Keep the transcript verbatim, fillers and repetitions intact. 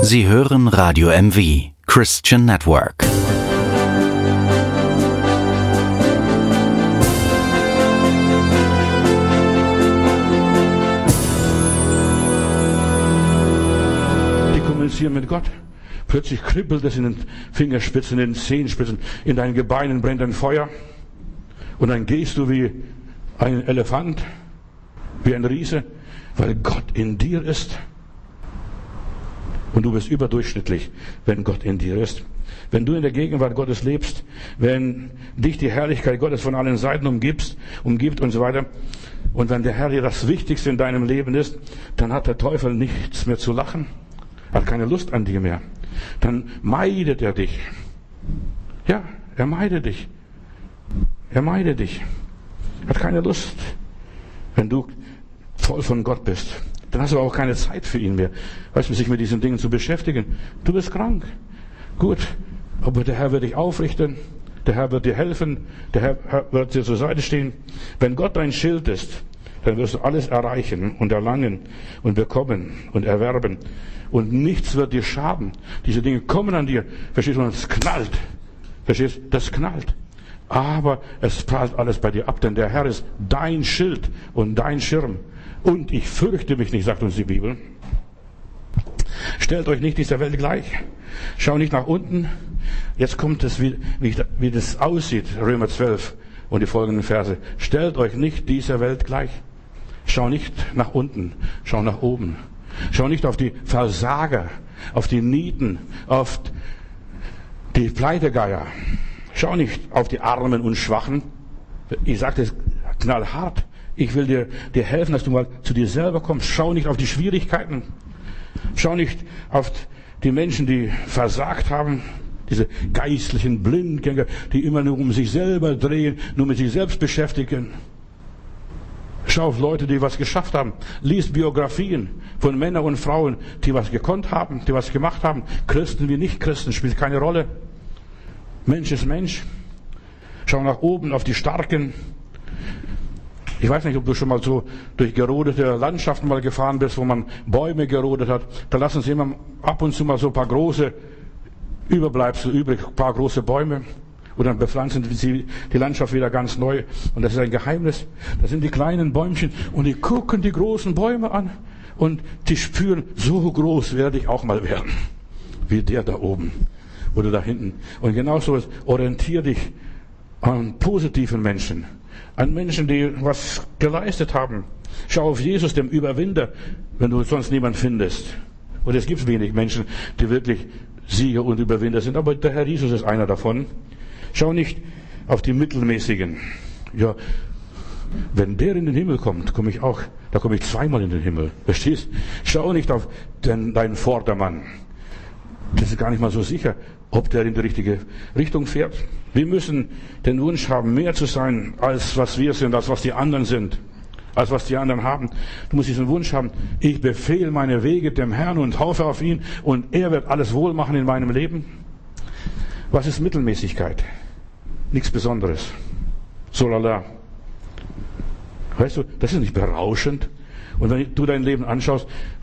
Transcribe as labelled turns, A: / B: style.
A: Sie hören Radio M V, Christian Network.
B: Die kommunizieren mit Gott. Plötzlich kribbelt es in den Fingerspitzen, in den Zehenspitzen, in deinen Gebeinen brennt ein Feuer. Und dann gehst du wie ein Elefant, wie ein Riese, weil Gott in dir ist. Und du bist überdurchschnittlich, wenn Gott in dir ist. Wenn du in der Gegenwart Gottes lebst, wenn dich die Herrlichkeit Gottes von allen Seiten umgibst, umgibt und so weiter, und wenn der Herr dir das Wichtigste in deinem Leben ist, dann hat der Teufel nichts mehr zu lachen, hat keine Lust an dir mehr. Dann meidet er dich. Ja, er meidet dich. Er meidet dich. Hat keine Lust, wenn du voll von Gott bist. Dann hast du auch keine Zeit für ihn mehr, weißt du, sich mit diesen Dingen zu beschäftigen. Du bist krank. Gut, aber der Herr wird dich aufrichten, der Herr wird dir helfen, der Herr wird dir zur Seite stehen. Wenn Gott dein Schild ist, dann wirst du alles erreichen und erlangen und bekommen und erwerben. Und nichts wird dir schaden. Diese Dinge kommen an dir. Verstehst du? Und es knallt. Verstehst du? Das knallt. Aber es prallt alles bei dir ab, denn der Herr ist dein Schild und dein Schirm. Und ich fürchte mich nicht, sagt uns die Bibel. Stellt euch nicht dieser Welt gleich. Schau nicht nach unten. Jetzt kommt es, wie, wie, wie das aussieht, Römer zwölf und die folgenden Verse. Stellt euch nicht dieser Welt gleich. Schau nicht nach unten, schau nach oben. Schau nicht auf die Versager, auf die Nieten, auf die Pleitegeier. Schau nicht auf die Armen und Schwachen. Ich sage das knallhart. Ich will dir, dir helfen, dass du mal zu dir selber kommst. Schau nicht auf die Schwierigkeiten. Schau nicht auf die Menschen, die versagt haben. Diese geistlichen Blindgänger, die immer nur um sich selber drehen, nur mit sich selbst beschäftigen. Schau auf Leute, die was geschafft haben. Lies Biografien von Männern und Frauen, die was gekonnt haben, die was gemacht haben. Christen wie Nicht-Christen, spielt keine Rolle. Mensch ist Mensch. Schau nach oben auf die Starken. Ich weiß nicht, ob du schon mal so durch gerodete Landschaften mal gefahren bist, wo man Bäume gerodet hat. Da lassen sie immer ab und zu mal so ein paar große Überbleibsel übrig, ein paar große Bäume. Und dann bepflanzen sie die Landschaft wieder ganz neu. Und das ist ein Geheimnis. Das sind die kleinen Bäumchen und die gucken die großen Bäume an. Und die spüren, so groß werde ich auch mal werden. Wie der da oben oder da hinten. Und genauso ist, orientier dich an positiven Menschen. An Menschen, die was geleistet haben. Schau auf Jesus, dem Überwinder, wenn du sonst niemanden findest. Und es gibt wenig Menschen, die wirklich Sieger und Überwinder sind. Aber der Herr Jesus ist einer davon. Schau nicht auf die Mittelmäßigen. Ja, wenn der in den Himmel kommt, komme ich auch, da komme ich zweimal in den Himmel. Verstehst? Schau nicht auf den, deinen Vordermann. Das ist gar nicht mal so sicher, ob der in die richtige Richtung fährt. Wir müssen den Wunsch haben, mehr zu sein, als was wir sind, als was die anderen sind, als was die anderen haben. Du musst diesen Wunsch haben, ich befehle meine Wege dem Herrn und hoffe auf ihn und er wird alles wohl machen in meinem Leben. Was ist Mittelmäßigkeit? Nichts Besonderes. So lala. Weißt du, das ist nicht berauschend. Und wenn du dein Leben anschaust,